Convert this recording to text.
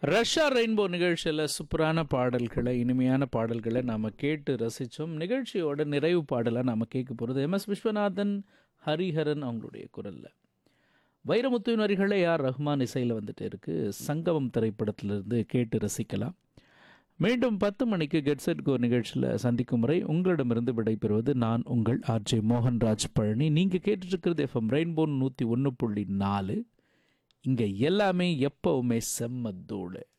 Russia rainbow நிகழ்ச்சியில் சூப்பரான பாடல்களை, இனிமையான பாடல்களை நாம் கேட்டு ரசித்தோம். நிகழ்ச்சியோட நிறைவு பாடலாக நாம் கேட்க போகிறது எம்எஸ் விஸ்வநாதன், ஹரிஹரன் அவங்களுடைய குரலில். வைரமுத்துவின் வரிகளை ஆர் ரஹ்மான் இசையில் வந்துட்டு இருக்குது. சங்கமம் திரைப்படத்திலிருந்து கேட்டு ரசிக்கலாம். மீண்டும் 10 மணிக்கு கெட் செட் கோ நிகழ்ச்சியில் சந்திக்கும் முறை உங்களிடமிருந்து விடைபெறுவது நான் உங்கள் ஆர்ஜே மோகன்ராஜ் பழனி. நீங்கள் கேட்டுட்ருக்கிறது எஃப்எம் ரெயின்போ 101.4. இங்கே எல்லாமே எப்பவுமே செம்ம தூளு.